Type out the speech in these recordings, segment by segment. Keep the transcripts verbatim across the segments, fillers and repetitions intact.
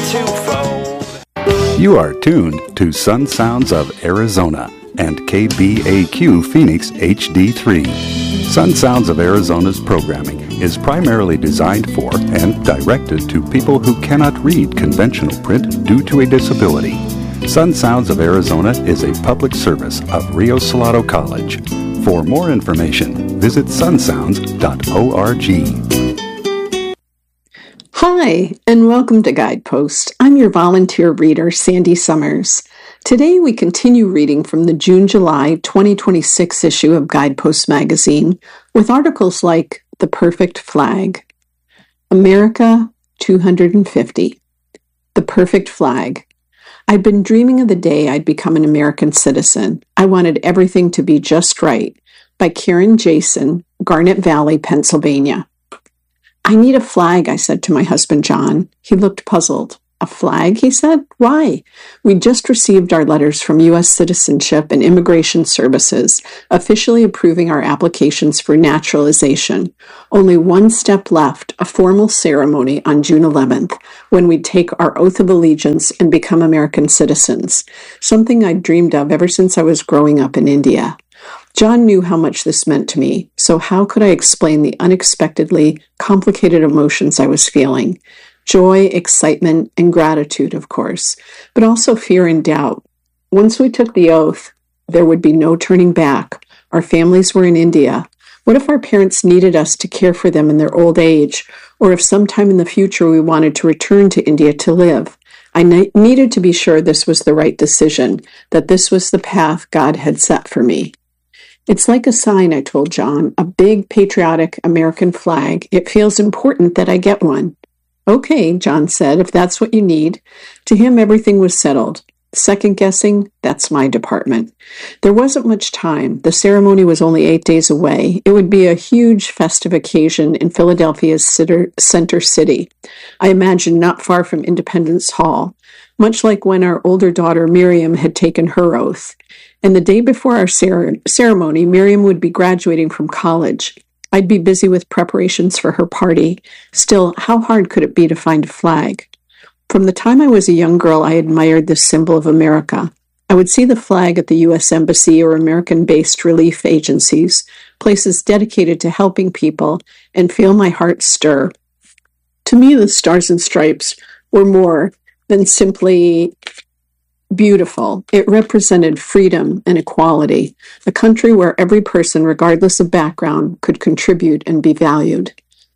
twofold. You are tuned to Sun Sounds of Arizona and K B A Q Phoenix H D three. Sun Sounds of Arizona's programming is primarily designed for and directed to people who cannot read conventional print due to a disability. Sun Sounds of Arizona is a public service of Rio Salado College. For more information, visit sun sounds dot org. Hi, and welcome to Guidepost. I'm your volunteer reader, Sandy Summers. Today we continue reading from the June-July twenty twenty-six issue of Guidepost magazine with articles like The Perfect Flag, America two hundred fifty, The Perfect Flag. I'd been dreaming of the day I'd become an American citizen. I wanted everything to be just right. By Karen Jason, Garnet Valley, Pennsylvania. I need a flag, I said to my husband, John. He looked puzzled. A flag, he said? Why? We'd just received our letters from U S Citizenship and Immigration Services, officially approving our applications for naturalization. Only one step left, a formal ceremony on June eleventh, when we'd take our oath of allegiance and become American citizens, something I'd dreamed of ever since I was growing up in India. John knew how much this meant to me, so how could I explain the unexpectedly complicated emotions I was feeling? Joy, excitement, and gratitude, of course, but also fear and doubt. Once we took the oath, there would be no turning back. Our families were in India. What if our parents needed us to care for them in their old age, or if sometime in the future we wanted to return to India to live? I ne- needed to be sure this was the right decision, that this was the path God had set for me. It's like a sign, I told John, a big patriotic American flag. It feels important that I get one. Okay, John said, if that's what you need. To him, everything was settled. Second guessing, that's my department. There wasn't much time. The ceremony was only eight days away. It would be a huge festive occasion in Philadelphia's center city. I imagined not far from Independence Hall, much like when our older daughter Miriam had taken her oath. And the day before our cer- ceremony, Miriam would be graduating from college. I'd be busy with preparations for her party. Still, how hard could it be to find a flag? From the time I was a young girl, I admired this symbol of America. I would see the flag at the U S Embassy or American-based relief agencies, places dedicated to helping people, and feel my heart stir. To me, the Stars and Stripes were more than simply beautiful. It represented freedom and equality, a country where every person, regardless of background, could contribute and be valued.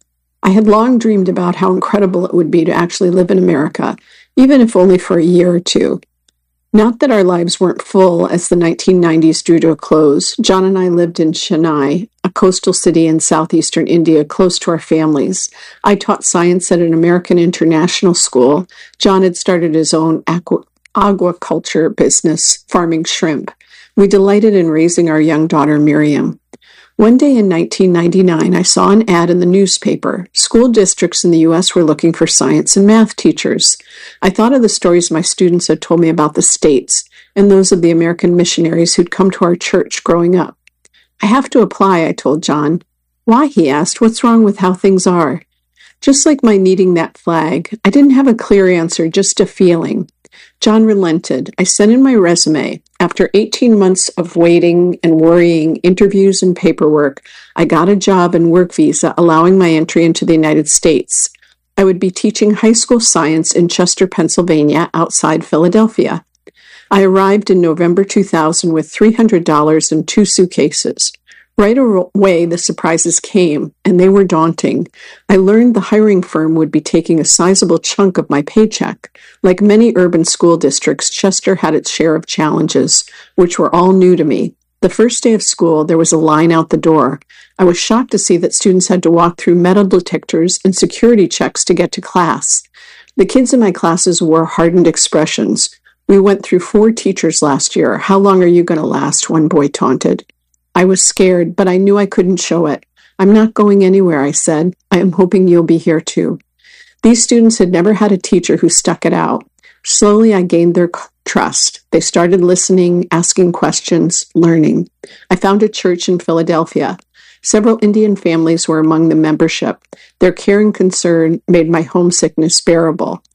I had long dreamed about how incredible it would be to actually live in America, even if only for a year or two. Not that our lives weren't full as the nineteen nineties drew to a close. John and I lived in Chennai, a coastal city in southeastern India, close to our families. I taught science at an American international school. John had started his own aqua aquaculture business, farming shrimp. We delighted in raising our young daughter, Miriam. One day in nineteen ninety-nine, I saw an ad in the newspaper. School districts in the U S were looking for science and math teachers. I thought of the stories my students had told me about the States and those of the American missionaries who'd come to our church growing up. I have to apply, I told John. Why, he asked. What's wrong with how things are? Just like my needing that flag, I didn't have a clear answer, just a feeling. John relented. I sent in my resume. After eighteen months of waiting and worrying, interviews and paperwork, I got a job and work visa allowing my entry into the United States. I would be teaching high school science in Chester, Pennsylvania, outside Philadelphia. I arrived in November two thousand with three hundred dollars and two suitcases. Right away, the surprises came, and they were daunting. I learned the hiring firm would be taking a sizable chunk of my paycheck. Like many urban school districts, Chester had its share of challenges, which were all new to me. The first day of school, there was a line out the door. I was shocked to see that students had to walk through metal detectors and security checks to get to class. The kids in my classes wore hardened expressions. We went through four teachers last year. How long are you going to last? One boy taunted. I was scared, but I knew I couldn't show it. I'm not going anywhere, I said. I am hoping you'll be here too. These students had never had a teacher who stuck it out. Slowly, I gained their trust. They started listening, asking questions, learning. I found a church in Philadelphia. Several Indian families were among the membership. Their care and concern made my homesickness bearable.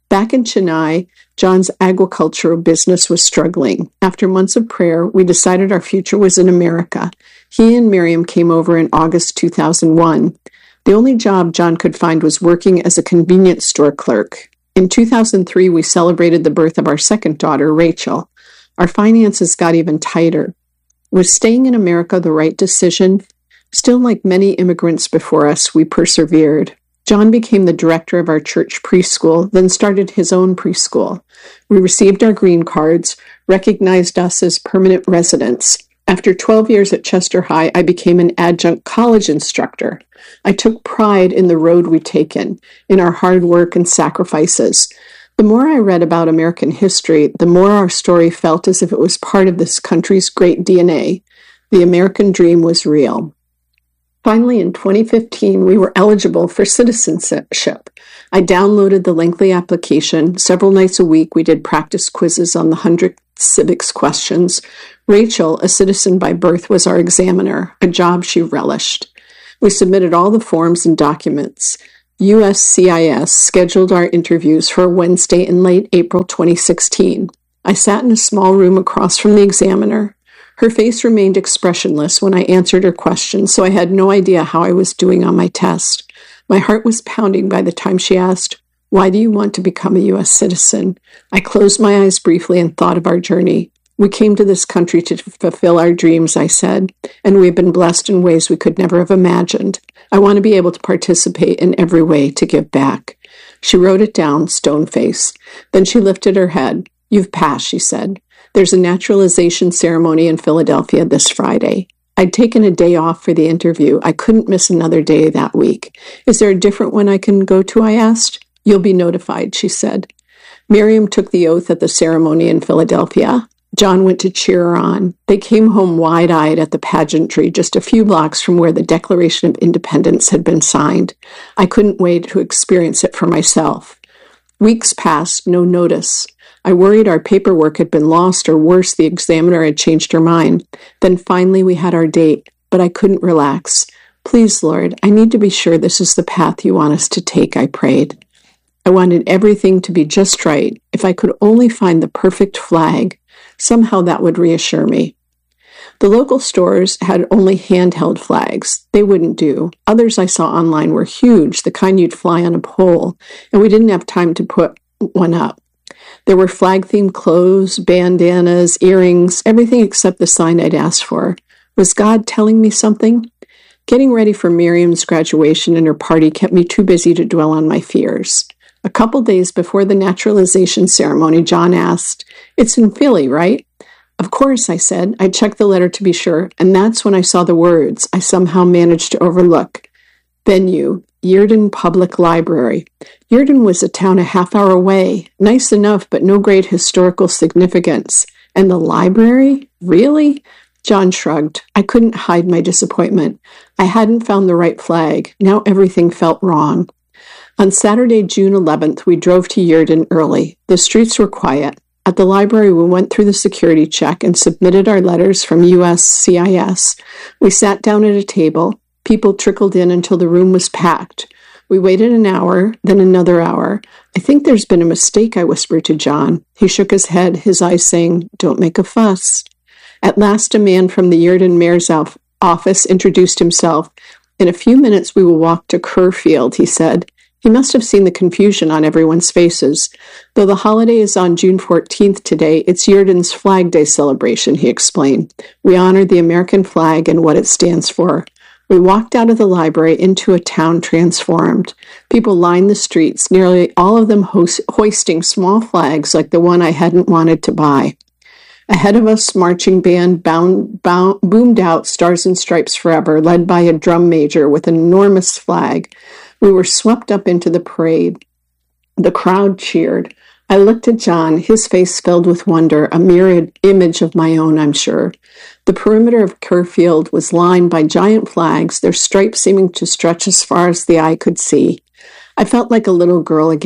Back in Chennai, John's agricultural business was struggling. After months of prayer, we decided our future was in America. He and Miriam came over in August two thousand one. The only job John could find was working as a convenience store clerk. In two thousand three, we celebrated the birth of our second daughter, Rachel. Our finances got even tighter. Was staying in America the right decision? Still, like many immigrants before us, we persevered. John became the director of our church preschool, then started his own preschool. We received our green cards, recognized us as permanent residents. After twelve years at Chester High, I became an adjunct college instructor. I took pride in the road we'd taken, in our hard work and sacrifices. The more I read about American history, the more our story felt as if it was part of this country's great D N A. The American dream was real. Finally, in twenty fifteen, we were eligible for citizenship. I downloaded the lengthy application. Several nights a week, we did practice quizzes on the one hundred civics questions. Rachel, a citizen by birth, was our examiner, a job she relished. We submitted all the forms and documents. U S C I S scheduled our interviews for Wednesday in late April twenty sixteen. I sat in a small room across from the examiner. Her face remained expressionless when I answered her questions, so I had no idea how I was doing on my test. My heart was pounding by the time she asked, "Why do you want to become a U S citizen?" I closed my eyes briefly and thought of our journey. We came to this country to fulfill our dreams, I said, and we've been blessed in ways we could never have imagined. I want to be able to participate in every way to give back. She wrote it down, stone-faced. Then she lifted her head. "You've passed," she said. "There's a naturalization ceremony in Philadelphia this Friday." I'd taken a day off for the interview. I couldn't miss another day that week. "Is there a different one I can go to?" I asked. "You'll be notified," she said. Miriam took the oath at the ceremony in Philadelphia. John went to cheer her on. They came home wide-eyed at the pageantry, just a few blocks from where the Declaration of Independence had been signed. I couldn't wait to experience it for myself. Weeks passed, no notice. I worried our paperwork had been lost, or worse, the examiner had changed her mind. Then finally we had our date, but I couldn't relax. "Please, Lord, I need to be sure this is the path you want us to take," I prayed. I wanted everything to be just right. If I could only find the perfect flag, somehow that would reassure me. The local stores had only handheld flags. They wouldn't do. Others I saw online were huge, the kind you'd fly on a pole, and we didn't have time to put one up. There were flag-themed clothes, bandanas, earrings, everything except the sign I'd asked for. Was God telling me something? Getting ready for Miriam's graduation and her party kept me too busy to dwell on my fears. A couple days before the naturalization ceremony, John asked, "It's in Philly, right?" "Of course," I said. I checked the letter to be sure, and that's when I saw the words I somehow managed to overlook. Venue, Yeardon Public Library. Yeardon was a town a half hour away. Nice enough, but no great historical significance. And the library? Really? John shrugged. I couldn't hide my disappointment. I hadn't found the right flag. Now everything felt wrong. On Saturday, June eleventh, we drove to Yeardon early. The streets were quiet. At the library, we went through the security check and submitted our letters from U S C I S. We sat down at a table. People trickled in until the room was packed. We waited an hour, then another hour. "I think there's been a mistake," I whispered to John. He shook his head, his eyes saying, "Don't make a fuss." At last, a man from the Yeardon mayor's office introduced himself. "In a few minutes, we will walk to Kerr Field," he said. He must have seen the confusion on everyone's faces. "Though the holiday is on June fourteenth today, it's Yeardon's Flag Day celebration," he explained. "We honor the American flag and what it stands for." We walked out of the library into a town transformed. People lined the streets, nearly all of them hoist- hoisting small flags like the one I hadn't wanted to buy. Ahead of us, marching band bound, bound, boomed out Stars and Stripes Forever, led by a drum major with an enormous flag. We were swept up into the parade. The crowd cheered. I looked at John, his face filled with wonder, a mirrored image of my own, I'm sure. The perimeter of Kerr Field was lined by giant flags, their stripes seeming to stretch as far as the eye could see. I felt like a little girl again.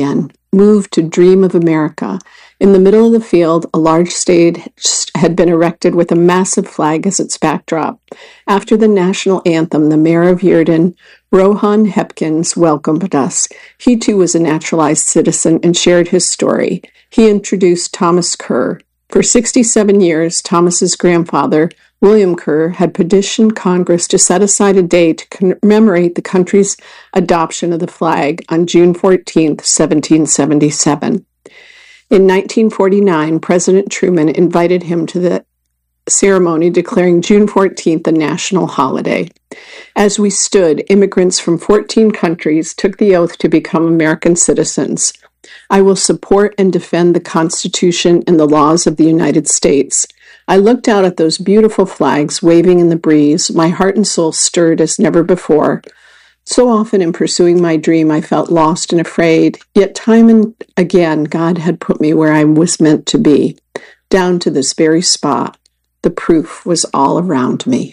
moved to dream of America. In the middle of the field, a large stage had been erected with a massive flag as its backdrop. After the national anthem, the mayor of Yerdon, Rohan Hepkins, welcomed us. He too was a naturalized citizen and shared his story. He introduced Thomas Kerr. For sixty-seven years, Thomas's grandfather, William Kerr, had petitioned Congress to set aside a day to commemorate the country's adoption of the flag on June fourteenth, seventeen seventy-seven. In nineteen forty-nine, President Truman invited him to the ceremony declaring June fourteenth a national holiday. As we stood, immigrants from fourteen countries took the oath to become American citizens. I will support and defend the Constitution and the laws of the United States. I looked out at those beautiful flags waving in the breeze. My heart and soul stirred as never before. So often in pursuing my dream, I felt lost and afraid, yet time and again, God had put me where I was meant to be, down to this very spot. The proof was all around me.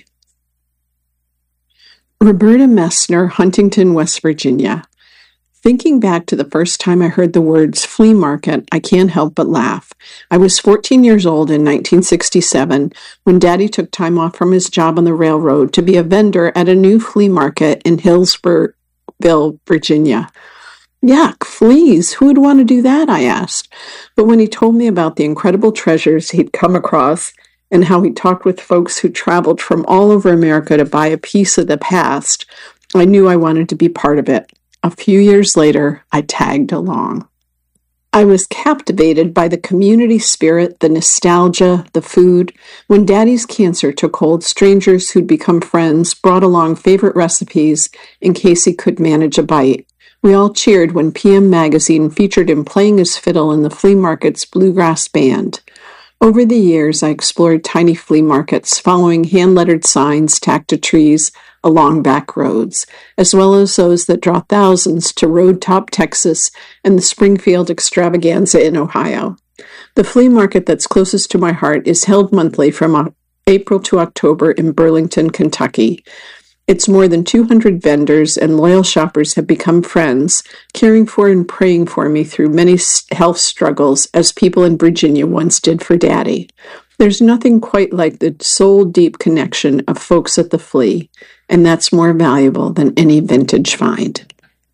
Roberta Messner, Huntington, West Virginia. Thinking back to the first time I heard the words flea market, I can't help but laugh. I was fourteen years old in nineteen sixty-seven when Daddy took time off from his job on the railroad to be a vendor at a new flea market in Hillsborough, Virginia. Yuck, fleas! Who would want to do that? I asked. But when he told me about the incredible treasures he'd come across and how he talked with folks who traveled from all over America to buy a piece of the past, I knew I wanted to be part of it. A few years later, I tagged along. I was captivated by the community spirit, the nostalgia, the food. When Daddy's cancer took hold, strangers who'd become friends brought along favorite recipes in case he could manage a bite. We all cheered when P M Magazine featured him playing his fiddle in the flea market's bluegrass band. Over the years, I explored tiny flea markets, following hand-lettered signs tacked to trees along back roads, as well as those that draw thousands to Road Top, Texas, and the Springfield Extravaganza in Ohio. The flea market that's closest to my heart is held monthly from April to October in Burlington, Kentucky. Its more than two hundred vendors and loyal shoppers have become friends, caring for and praying for me through many health struggles as people in Virginia once did for Daddy. There's nothing quite like the soul-deep connection of folks at the flea, and that's more valuable than any vintage find.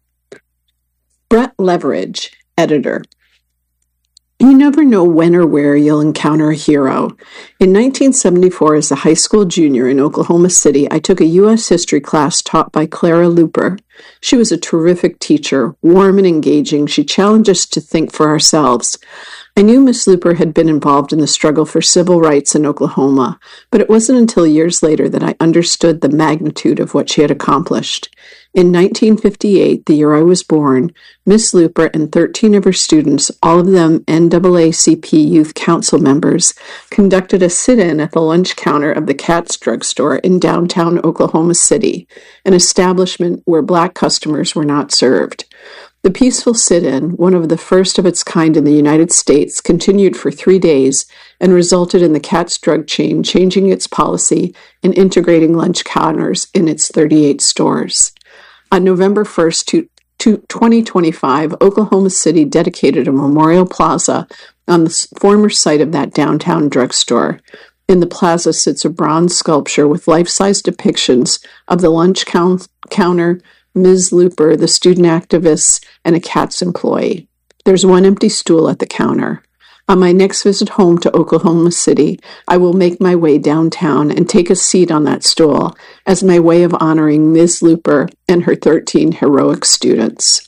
Brett Leveridge, editor. You never know when or where you'll encounter a hero. In nineteen seventy-four, as a high school junior in Oklahoma City, I took a U S history class taught by Clara Luper. She was a terrific teacher, warm and engaging. She challenged us to think for ourselves. I knew Miss Luper had been involved in the struggle for civil rights in Oklahoma, but it wasn't until years later that I understood the magnitude of what she had accomplished. In nineteen fifty-eight, the year I was born, Miss Luper and thirteen of her students, all of them N double A C P Youth Council members, conducted a sit-in at the lunch counter of the Katz Drug Store in downtown Oklahoma City, an establishment where black customers were not served. The peaceful sit-in, one of the first of its kind in the United States, continued for three days and resulted in the Katz drug chain changing its policy and integrating lunch counters in its thirty-eight stores. On November first, twenty twenty-five, Oklahoma City dedicated a memorial plaza on the former site of that downtown drugstore. In the plaza sits a bronze sculpture with life-size depictions of the lunch count- counter, Miz Luper, the student activists, and a Katz employee. There's one empty stool at the counter. On my next visit home to Oklahoma City, I will make my way downtown and take a seat on that stool as my way of honoring Miz Luper and her thirteen heroic students.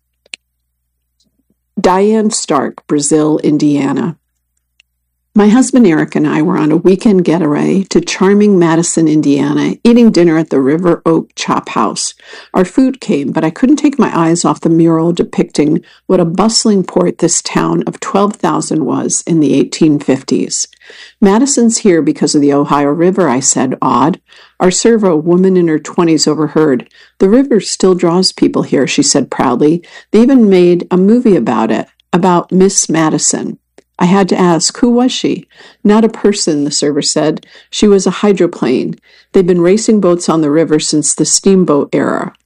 Diane Stark, Brazil, Indiana. My husband Eric and I were on a weekend getaway to charming Madison, Indiana, eating dinner at the River Oak Chop House. Our food came, but I couldn't take my eyes off the mural depicting what a bustling port this town of twelve thousand was in the eighteen fifties. Madison's here because of the Ohio River, I said, awed. Our server, a woman in her twenties, overheard. The river still draws people here, she said proudly. They even made a movie about it, about Miss Madison. I had to ask, who was she? Not a person, the server said. She was a hydroplane. They've been racing boats on the river since the steamboat era.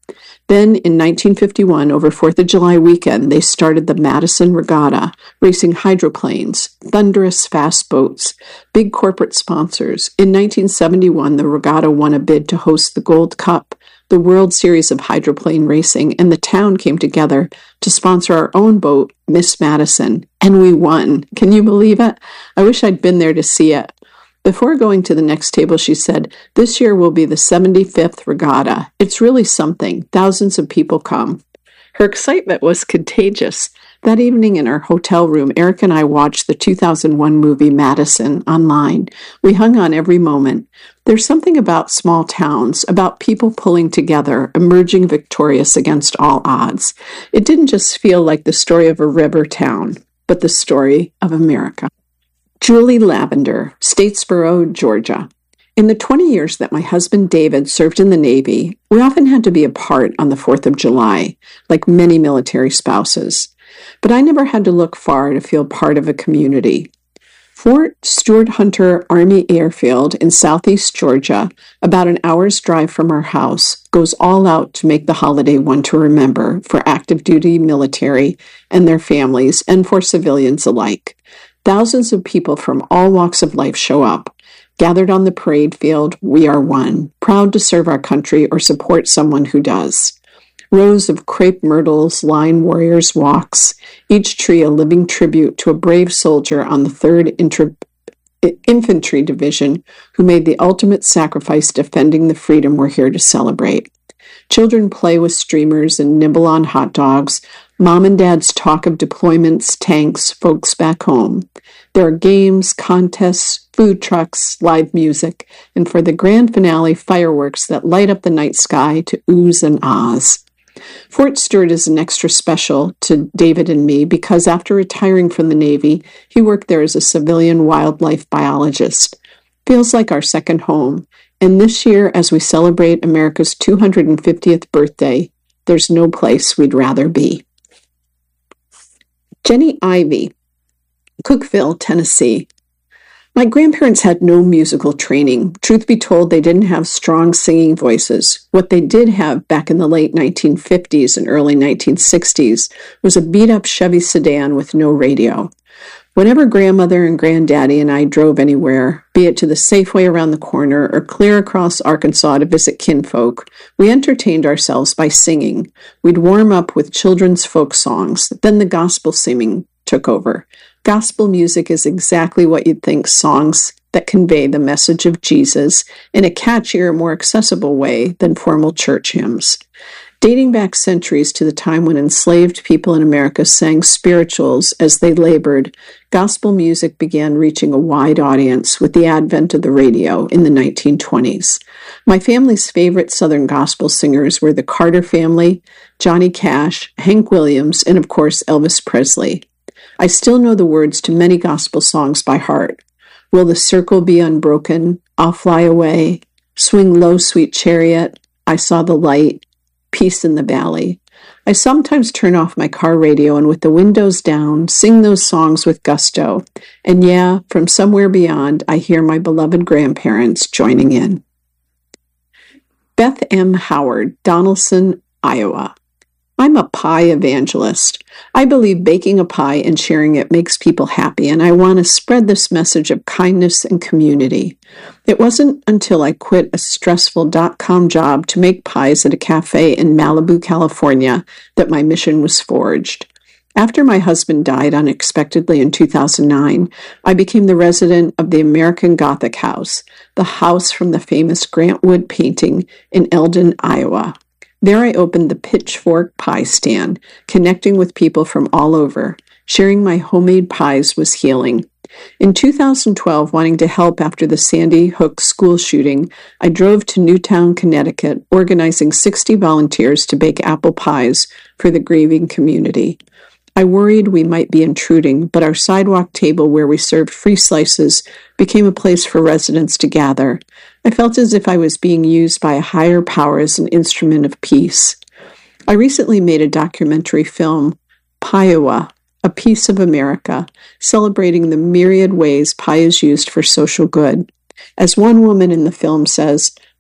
Then, in nineteen fifty-one, over fourth of July weekend, they started the Madison Regatta, racing hydroplanes, thunderous fast boats, big corporate sponsors. In nineteen seventy-one, the regatta won a bid to host the Gold Cup, the World Series of hydroplane racing, and the town came together to sponsor our own boat, Miss Madison, and we won. Can you believe it? I wish I'd been there to see it. Before going to the next table, she said, "This year will be the seventy-fifth regatta. It's really something. Thousands of people come." Her excitement was contagious. That evening in our hotel room, Eric and I watched the two thousand one movie Madison online. We hung on every moment. There's something about small towns, about people pulling together, emerging victorious against all odds. It didn't just feel like the story of a river town, but the story of America. Julie Lavender, Statesboro, Georgia. In the twenty years that my husband David served in the Navy, we often had to be apart on the fourth of July, like many military spouses. But I never had to look far to feel part of a community. Fort Stewart Hunter Army Airfield in southeast Georgia, about an hour's drive from our house, goes all out to make the holiday one to remember for active duty military and their families, and for civilians alike. Thousands of people from all walks of life show up. Gathered on the parade field, we are one, proud to serve our country or support someone who does. Rows of crepe myrtles line Warriors' Walks, each tree a living tribute to a brave soldier on the third Inter- Infantry Division who made the ultimate sacrifice defending the freedom we're here to celebrate. Children play with streamers and nibble on hot dogs. Mom and dads talk of deployments, tanks, folks back home. There are games, contests, food trucks, live music, and for the grand finale, fireworks that light up the night sky to oohs and ahs. Fort Stewart is an extra special to David and me because after retiring from the Navy, he worked there as a civilian wildlife biologist. Feels like our second home. And this year, as we celebrate America's two hundred fiftieth birthday, there's no place we'd rather be. Jenny Ivy, Cookeville, Tennessee. My grandparents had no musical training. Truth be told, they didn't have strong singing voices. What they did have back in the late nineteen fifties and early nineteen sixties was a beat-up Chevy sedan with no radio. Whenever grandmother and granddaddy and I drove anywhere, be it to the Safeway around the corner or clear across Arkansas to visit kinfolk, we entertained ourselves by singing. We'd warm up with children's folk songs. Then the gospel singing took over. Gospel music is exactly what you'd think songs that convey the message of Jesus in a catchier, more accessible way than formal church hymns. Dating back centuries to the time when enslaved people in America sang spirituals as they labored, gospel music began reaching a wide audience with the advent of the radio in the nineteen twenties. My family's favorite Southern gospel singers were the Carter family, Johnny Cash, Hank Williams, and of course Elvis Presley. I still know the words to many gospel songs by heart. Will the circle be unbroken? I'll fly away. Swing low, sweet chariot. I saw the light. Peace in the valley. I sometimes turn off my car radio and with the windows down, sing those songs with gusto. And yeah, from somewhere beyond, I hear my beloved grandparents joining in. Beth M. Howard, Donaldson, Iowa. I'm a pie evangelist. I believe baking a pie and sharing it makes people happy, and I want to spread this message of kindness and community. It wasn't until I quit a stressful dot-com job to make pies at a cafe in Malibu, California, that my mission was forged. After my husband died unexpectedly in two thousand nine, I became the resident of the American Gothic House, the house from the famous Grant Wood painting in Eldon, Iowa. There I opened the Pitchfork Pie Stand, connecting with people from all over. Sharing my homemade pies was healing. In two thousand twelve, wanting to help after the Sandy Hook school shooting, I drove to Newtown, Connecticut, organizing sixty volunteers to bake apple pies for the grieving community. I worried we might be intruding, but our sidewalk table where we served free slices became a place for residents to gather. I felt as if I was being used by a higher power as an instrument of peace. I recently made a documentary film, Piewa, A Piece of America, celebrating the myriad ways pie is used for social good. As one woman in the film says,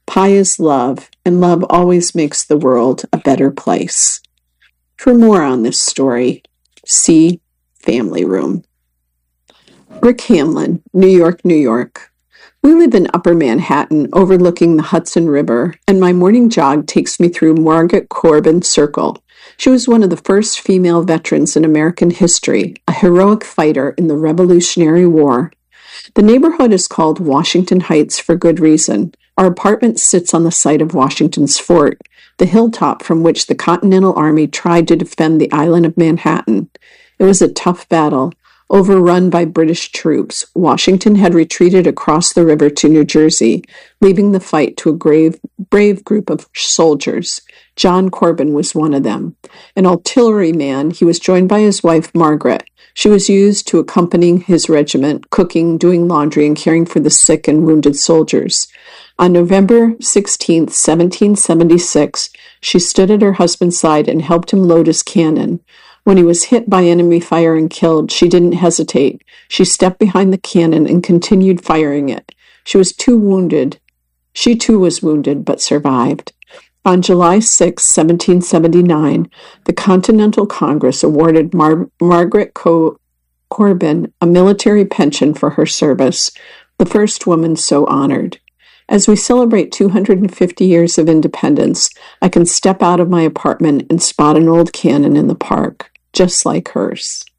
Pi is love, and love always makes the world a better place. For more on this story, see Family Room. Rick Hamlin, New York, New York. We live in Upper Manhattan, overlooking the Hudson River, and my morning jog takes me through Margaret Corbin Circle. She was one of the first female veterans in American history, a heroic fighter in the Revolutionary War. The neighborhood is called Washington Heights for good reason. Our apartment sits on the site of Washington's fort, the hilltop from which the Continental Army tried to defend the island of Manhattan. It was a tough battle. Overrun by British troops, Washington had retreated across the river to New Jersey, leaving the fight to a grave, brave group of soldiers. John Corbin was one of them. An artilleryman, he was joined by his wife, Margaret. She was used to accompanying his regiment, cooking, doing laundry, and caring for the sick and wounded soldiers. On November sixteenth, seventeen seventy-six, she stood at her husband's side and helped him load his cannon. When he was hit by enemy fire and killed, she didn't hesitate. She stepped behind the cannon and continued firing it. She was too wounded. She too was wounded, but survived. On July sixth, seventeen seventy-nine, the Continental Congress awarded Mar- Margaret Co- Corbin a military pension for her service, the first woman so honored. As we celebrate two hundred fifty years of independence, I can step out of my apartment and spot an old cannon in the park, just like hers.